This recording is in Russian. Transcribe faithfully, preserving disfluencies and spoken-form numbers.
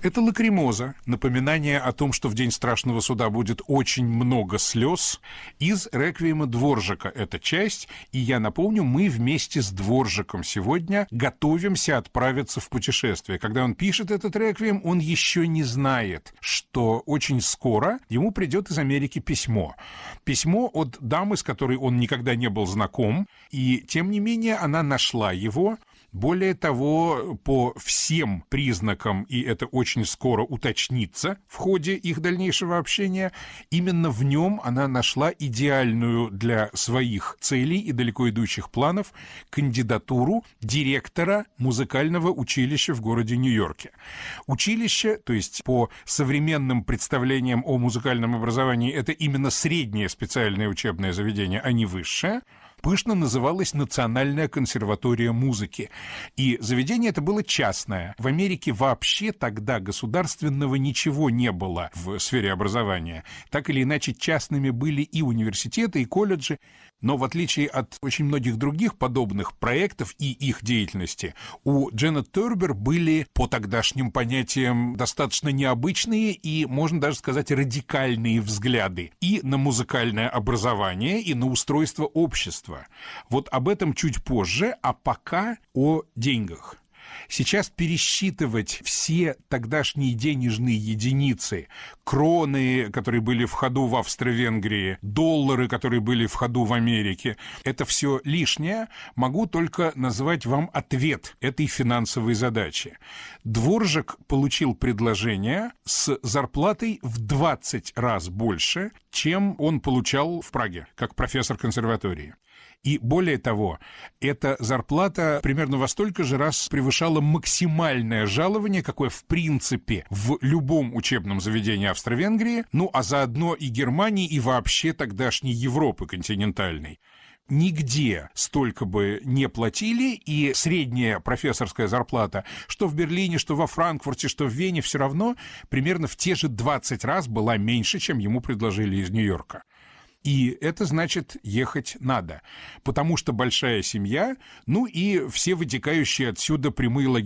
Это «Лакримоза», напоминание о том, что в день страшного суда будет очень много слез, из «Реквиема» Дворжака эта часть, и я напомню, мы вместе с Дворжаком сегодня готовимся отправиться в путешествие. Когда он пишет этот «Реквием», он еще не знает, что очень скоро ему придет из Америки письмо. Письмо от дамы, с которой он никогда не был знаком, и, тем не менее, она нашла его. Более того, по всем признакам, и это очень скоро уточнится в ходе их дальнейшего общения, именно в нем она нашла идеальную для своих целей и далеко идущих планов кандидатуру директора музыкального училища в городе Нью-Йорке. Училище, то есть по современным представлениям о музыкальном образовании, это именно среднее специальное учебное заведение, а не высшее, пышно называлась Национальная консерватория музыки. И заведение это было частное. В Америке вообще тогда государственного ничего не было в сфере образования. Так или иначе, частными были и университеты, и колледжи. Но в отличие от очень многих других подобных проектов и их деятельности, у Дженет Торбер были, по тогдашним понятиям, достаточно необычные и, можно даже сказать, радикальные взгляды и на музыкальное образование, и на устройство общества. Вот об этом чуть позже, а пока о деньгах. Сейчас пересчитывать все тогдашние денежные единицы, кроны, которые были в ходу в Австро-Венгрии, доллары, которые были в ходу в Америке, это все лишнее. Могу только назвать вам ответ этой финансовой задачи. Дворжак получил предложение с зарплатой в двадцать раз больше, чем он получал в Праге, как профессор консерватории. И более того, эта зарплата примерно во столько же раз превышала максимальное жалование, какое в принципе в любом учебном заведении Австро-Венгрии, ну а заодно и Германии, и вообще тогдашней Европы континентальной. Нигде столько бы не платили, и средняя профессорская зарплата, что в Берлине, что во Франкфурте, что в Вене, все равно примерно в те же двадцать раз была меньше, чем ему предложили из Нью-Йорка. И это значит, ехать надо, потому что большая семья, ну и все вытекающие отсюда прямые логические